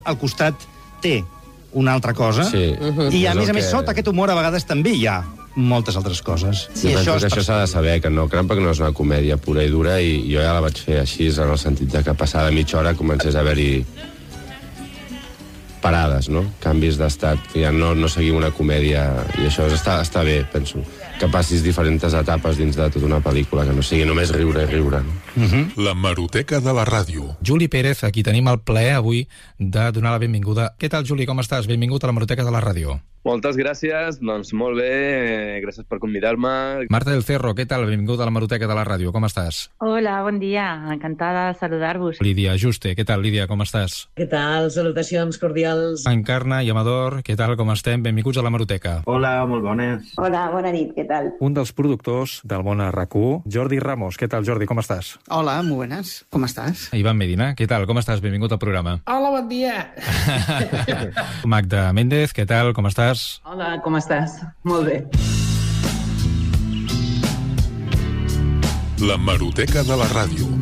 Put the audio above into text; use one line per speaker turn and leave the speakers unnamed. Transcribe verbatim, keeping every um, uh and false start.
al costat té una altra cosa,
Sí.
i a
És
més
el
a més,
que-
sota aquest humor a vegades també hi ha moltes altres coses.
Sí, penso que això s'ha de saber, que no, crec que no és una comèdia pura i dura, i jo ja la vaig fer així, en el sentit de que passada mitja hora comencés a haver-hi parades, no? Canvis d'estat, que ja no, no seguim una comèdia, i això està, està bé, penso. Que passis diferents etapes dins de tota una pel·lícula, que no sigui només riure i riure. No?
Uh-huh. L'hemeroteca de la ràdio.
Juli Pérez, aquí tenim el plaer avui de donar la benvinguda. Què tal, Juli, com estàs? Benvingut a l'hemeroteca de la ràdio.
Moltes gràcies, doncs molt bé, gràcies per convidar-me.
Marta del Cerro, què tal? Benvingut a l'hemeroteca de la ràdio, com estàs?
Hola, bon dia, encantada de saludar-vos.
Lídia Juste, què tal, Lídia, com estàs?
Què tal? Salutacions cordials.
Encarna i Amador, què tal, com estem? Benvinguts a l'hemeroteca.
Hola, molt bones.
Hola, bona nit, què tal?
Un dels productors del Món a RAC u, Jordi Ramos. Què tal, Jordi, com estàs?
Hola, muy buenas, com estàs?
Ivan Medina, què tal, com estàs? Benvingut al programa.
Hola, bon dia.
Magda Méndez, què tal, com estàs?
Hola, com estàs? Molt bé.
L'hemeroteca de la ràdio.